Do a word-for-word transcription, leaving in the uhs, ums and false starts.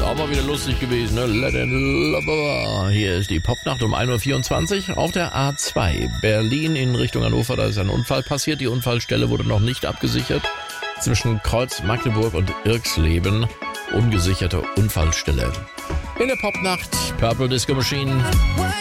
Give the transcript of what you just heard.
auch mal wieder lustig gewesen, ne? Let it love. Hier ist die Popnacht um ein Uhr vierundzwanzig auf der A zwei. Berlin in Richtung Hannover, da ist ein Unfall passiert. Die Unfallstelle wurde noch nicht abgesichert. Zwischen Kreuz Magdeburg und Irxleben. Ungesicherte Unfallstelle. In der Popnacht, Purple Disco Machine.